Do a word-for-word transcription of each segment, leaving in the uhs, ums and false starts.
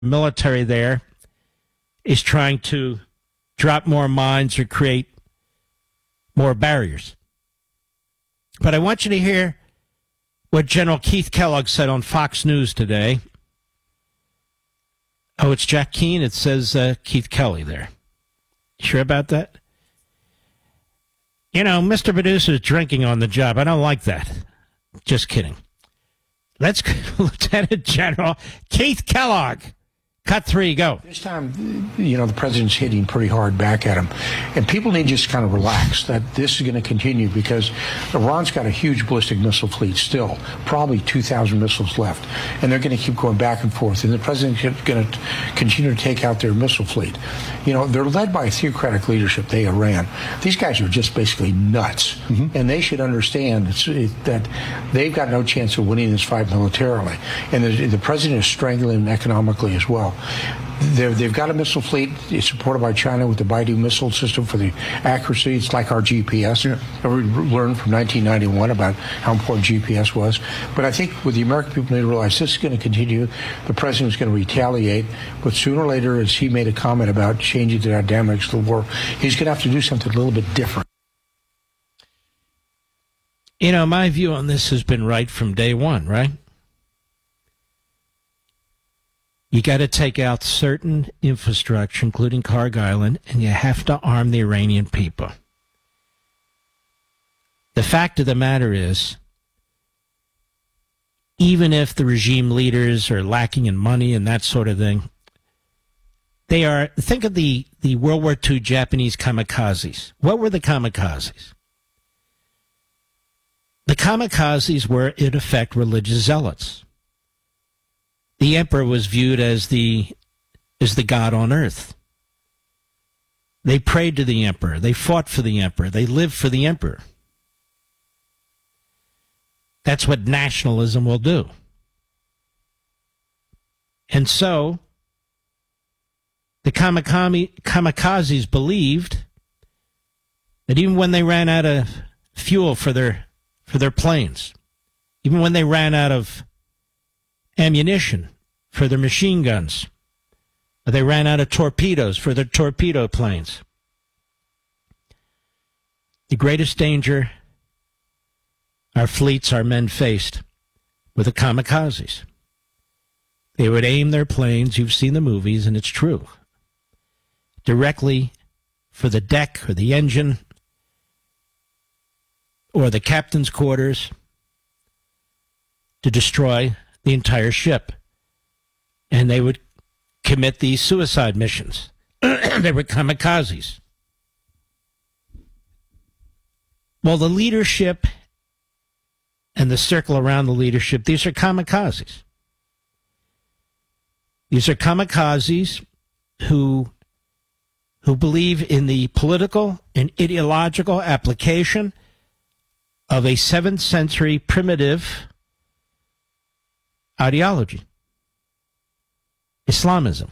military there is trying to drop more mines or create more barriers. But I want you to hear what General Keith Kellogg said on Fox News today. Oh, it's Jack Keane. It says uh, Keith Kelly there. Sure about that? You know, Mister Producer's drinking on the job. I don't like that. Just kidding. Let's go to Lieutenant General Keith Kellogg. Cut three, go. This time, you know, the president's hitting pretty hard back at him. And people need to just kind of relax that this is going to continue because Iran's got a huge ballistic missile fleet still, probably two thousand missiles left. And they're going to keep going back and forth. And the president's going to continue to take out their missile fleet. You know, they're led by a theocratic leadership, they Iran. These guys are just basically nuts. Mm-hmm. And they should understand it's, it, that they've got no chance of winning this fight militarily. And the, the president is strangling them economically as well. They're, they've got a missile fleet. It's supported by China with the Baidu missile system for the accuracy. It's like our G P S. Yeah. We learned from nineteen ninety-one about how important G P S was. But I think what the American people need to realize, this is going to continue. The president is going to retaliate. But sooner or later, as he made a comment about changing the dynamics of the war, he's going to have to do something a little bit different. You know, my view on this has been right from day one, right? You got to take out certain infrastructure, including Karg Island, and you have to arm the Iranian people. The fact of the matter is, even if the regime leaders are lacking in money and that sort of thing, they are, think of the, the World War Two Japanese kamikazes. What were the kamikazes? The kamikazes were, in effect, religious zealots. The emperor was viewed as the as the god on earth. They prayed to the emperor. They fought for the emperor. They lived for the emperor. That's what nationalism will do. And so, the kamikazes believed that even when they ran out of fuel for their for their planes, even when they ran out of ammunition for their machine guns, or they ran out of torpedoes for their torpedo planes, the greatest danger our fleets, our men faced were the kamikazes. They would aim their planes, you've seen the movies, and it's true, directly for the deck or the engine or the captain's quarters to destroy the entire ship. And they would commit these suicide missions. They were kamikazes. Well, the leadership and the circle around the leadership, these are kamikazes. These are kamikazes who, who believe in the political and ideological application of a seventh century primitive ideology, Islamism.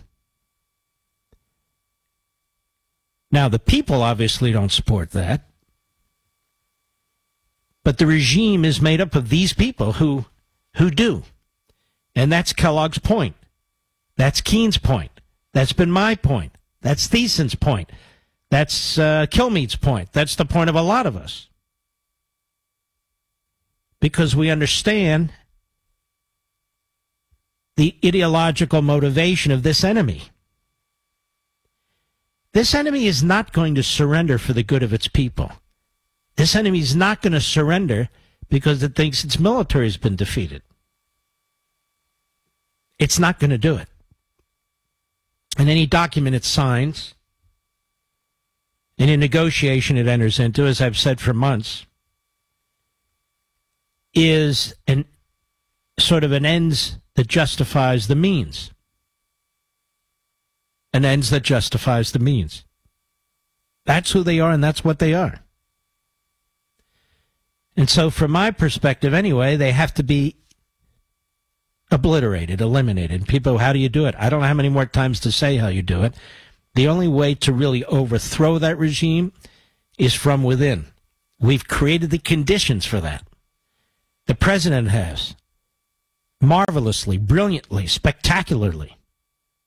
Now, the people obviously don't support that, but the regime is made up of these people who, who do. And that's Kellogg's point. That's Keene's point. That's been my point. That's Thiessen's point. That's uh, Kilmeade's point. That's the point of a lot of us. Because we understand the ideological motivation of this enemy. This enemy is not going to surrender for the good of its people. This enemy is not going to surrender because it thinks its military has been defeated. It's not going to do it. And any document it signs, any negotiation it enters into, as I've said for months, is an sort of an ends that justifies the means. An ends that justifies the means. That's who they are, and that's what they are. And so from my perspective anyway, they have to be obliterated, eliminated. People, how do you do it? I don't know how many more times to say how you do it. The only way to really overthrow that regime is from within. We've created the conditions for that. The president has. Marvelously, brilliantly, spectacularly.